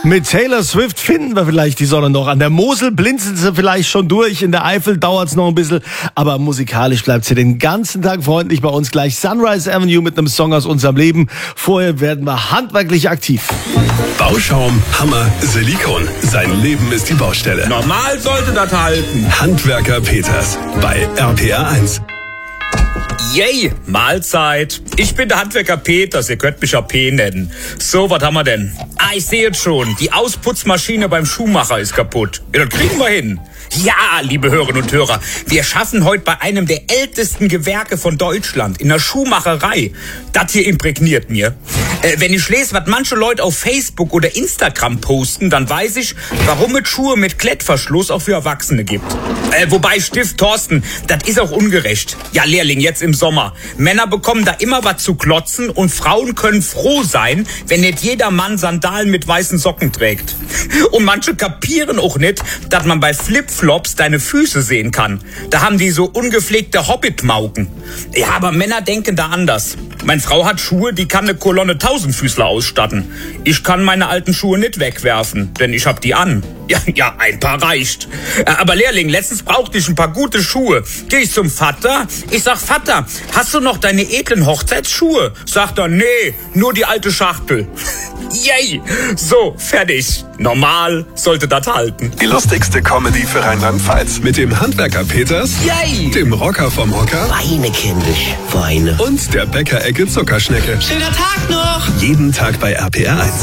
Mit Taylor Swift finden wir vielleicht die Sonne noch. An der Mosel blinzelt sie vielleicht schon durch. In der Eifel dauert's noch ein bisschen. Aber musikalisch bleibt sie den ganzen Tag freundlich bei uns. Gleich Sunrise Avenue mit einem Song aus unserem Leben. Vorher werden wir handwerklich aktiv. Bauschaum, Hammer, Silikon. Sein Leben ist die Baustelle. Normal sollte das halten. Handwerker Peters bei RPR 1. Yay, Mahlzeit. Ich bin der Handwerker Peters, ihr könnt mich ja P nennen. So, was haben wir denn? Ich sehe es schon. Die Ausputzmaschine beim Schuhmacher ist kaputt. Ja, das kriegen wir hin. Ja, liebe Hörerinnen und Hörer, wir schaffen heute bei einem der ältesten Gewerke von Deutschland, in der Schuhmacherei. Das hier imprägniert mir. Wenn ich lese, was manche Leute auf Facebook oder Instagram posten, dann weiß ich, warum es Schuhe mit Klettverschluss auch für Erwachsene gibt. Wobei, Stift, Thorsten, das ist auch ungerecht. Ja, Lehrling, jetzt im Sommer. Männer bekommen da immer was zu klotzen und Frauen können froh sein, wenn nicht jeder Mann Sandalen mit weißen Socken trägt. Und manche kapieren auch nicht, dass man bei Flipflops deine Füße sehen kann. Da haben die so ungepflegte Hobbit-Mauken. Ja, aber Männer denken da anders. Meine Frau hat Schuhe, die kann eine Kolonne Tausendfüßler ausstatten. Ich kann meine alten Schuhe nicht wegwerfen, denn ich hab die an. Ja, ein paar reicht. Aber Lehrling, letztens brauchte ich ein paar gute Schuhe. Geh ich zum Vater. Ich sag, Vater, hast du noch deine edlen Hochzeitsschuhe? Sagt er, nee, nur die alte Schachtel. Yay! So, fertig. Normal sollte das halten. Die lustigste Comedy für Rheinland-Pfalz. Mit dem Handwerker Peters, Yay! dem Rocker vom Hocker Weine, kindisch, Weine. und der Bäckerecke Zuckerschnecke. Schöner Tag noch! Jeden Tag bei RPR 1.